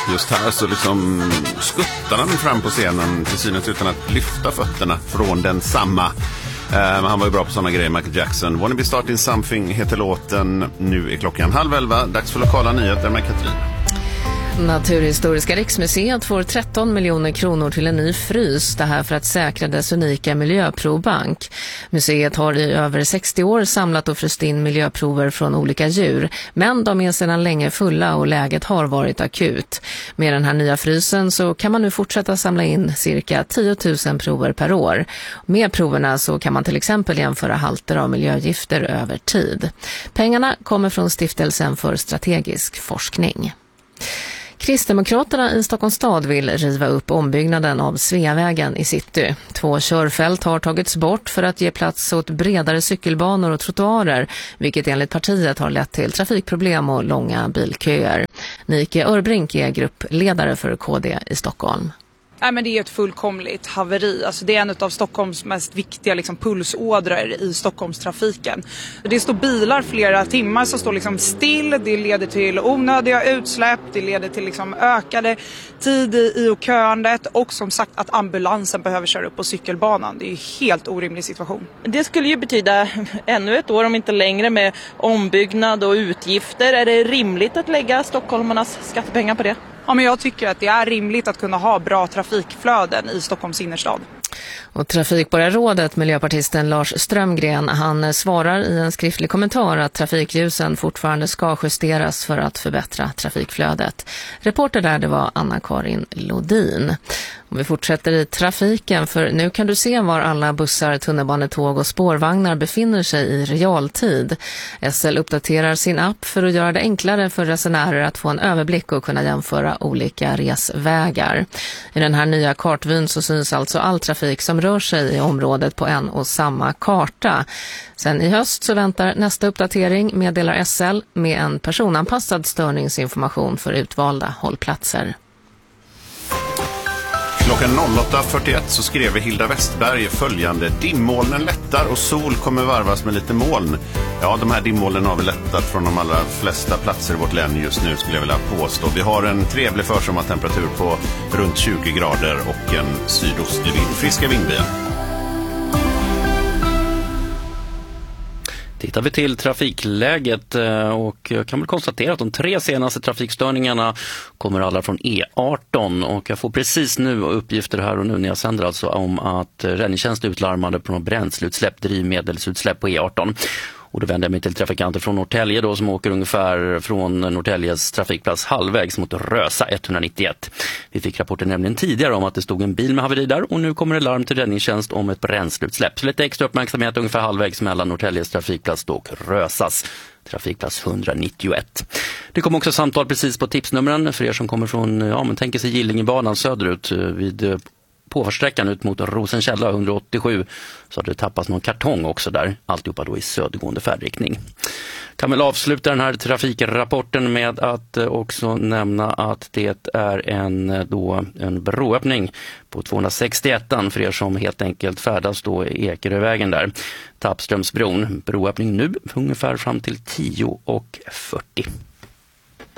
Just här så liksom skuttar han fram på scenen till synes utan att lyfta fötterna från den samma. Han var ju bra på sådana grejer, Michael Jackson. Wanna be starting something heter låten. Nu är klockan 10:30. Dags för lokala nyheter med Katrin. Naturhistoriska riksmuseet får 13 miljoner kronor till en ny frys, det här för att säkra dess unika miljöprovbank. Museet har i över 60 år samlat och fryst in miljöprover från olika djur, men de är sedan länge fulla och läget har varit akut. Med den här nya frysen så kan man nu fortsätta samla in cirka 10 000 prover per år. Med proverna så kan man till exempel jämföra halter av miljögifter över tid. Pengarna kommer från Stiftelsen för strategisk forskning. Kristdemokraterna i Stockholms stad vill riva upp ombyggnaden av Sveavägen i city. 2 körfält har tagits bort för att ge plats åt bredare cykelbanor och trottoarer, vilket enligt partiet har lett till trafikproblem och långa bilköer. Nike Örbrink är gruppledare för KD i Stockholm. Nej, men det är ett fullkomligt haveri. Alltså det är en av Stockholms mest viktiga pulsådror i Stockholmstrafiken. Det står bilar flera timmar som står still. Det leder till onödiga utsläpp. Det leder till ökade tid i köandet. Och som sagt att ambulansen behöver köra upp på cykelbanan. Det är en helt orimlig situation. Det skulle ju betyda ännu ett år, om inte längre, med ombyggnad och utgifter. Är det rimligt att lägga stockholmarnas skattepengar på det? Ja, men jag tycker att det är rimligt att kunna ha bra trafikflöden i Stockholms innerstad. Och trafikborgarrådet, miljöpartisten Lars Strömgren, han svarar i en skriftlig kommentar att trafikljusen fortfarande ska justeras för att förbättra trafikflödet. Reporter där, det var Anna-Karin Lodin. Om vi fortsätter i trafiken, för nu kan du se var alla bussar, tunnelbanetåg och spårvagnar befinner sig i realtid. SL uppdaterar sin app för att göra det enklare för resenärer att få en överblick och kunna jämföra olika resvägar. I den här nya kartvyn så syns alltså all trafik som rör sig i området på en och samma karta. Sen i höst så väntar nästa uppdatering, meddelar SL, med en personanpassad störningsinformation för utvalda hållplatser. Klockan 08.41 så skrev Hilda Westberg följande: dimmolnen lättar och sol kommer varvas med lite moln. Ja, de här dimmolnen har vi lättat från de allra flesta platser i vårt län just nu, skulle jag vilja påstå. Vi har en trevlig försommartemperatur på runt 20 grader och en sydostlig vind. Friska vindbilar. Tittar vi till trafikläget och jag kan väl konstatera att de 3 senaste trafikstörningarna kommer alla från E18, och jag får precis nu uppgifter här och nu när jag sänder alltså om att räddningstjänst utlarmade på något bränsleutsläpp, drivmedelsutsläpp på E18. Och då vänder jag mig till trafikanter från Norrtälje då, som åker ungefär från Norrtäljes trafikplats halvvägs mot Rösa 191. Vi fick rapporten nämligen tidigare om att det stod en bil med haveri där, och nu kommer det larm till räddningstjänst om ett bränsleutsläpp. Så lite extra uppmärksamhet ungefär halvvägs mellan Norrtäljes trafikplats då och Rösas trafikplats 191. Det kom också samtal precis på tipsnumren för er som kommer från, men tänker sig Gillingebanan söderut vid påfartssträckan ut mot Rosenkälla 187, så har det tappats någon kartong också där, alltihopa då i södergående färdriktning. Kan väl avsluta den här trafikrapporten med att också nämna att det är en broöppning på 261 för er som helt enkelt färdas då i Ekerövägen där, Tappströmsbron. Broöppning nu ungefär fram till 10:40.